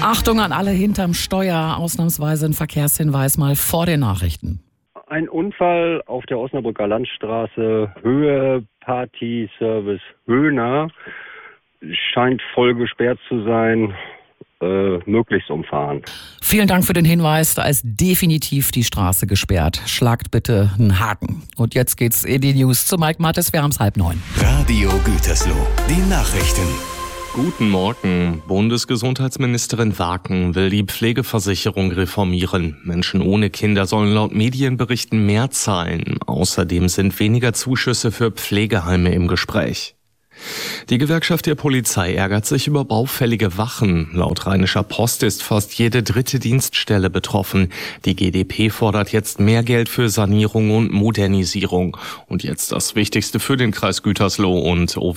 Achtung an alle hinterm Steuer, ausnahmsweise ein Verkehrshinweis mal vor den Nachrichten. Ein Unfall auf der Osnabrücker Landstraße, Höhe Party-Service Höhner, scheint voll gesperrt zu sein, möglichst umfahren. Vielen Dank für den Hinweis, da ist definitiv die Straße gesperrt. Schlagt bitte einen Haken. Und jetzt geht's in die News zu Mike Mattes, wir haben's 8:30. Radio Gütersloh, die Nachrichten. Guten Morgen. Bundesgesundheitsministerin Waken will die Pflegeversicherung reformieren. Menschen ohne Kinder sollen laut Medienberichten mehr zahlen. Außerdem sind weniger Zuschüsse für Pflegeheime im Gespräch. Die Gewerkschaft der Polizei ärgert sich über baufällige Wachen. Laut Rheinischer Post ist fast jede dritte Dienststelle betroffen. Die GdP fordert jetzt mehr Geld für Sanierung und Modernisierung. Und jetzt das Wichtigste für den Kreis Gütersloh und OW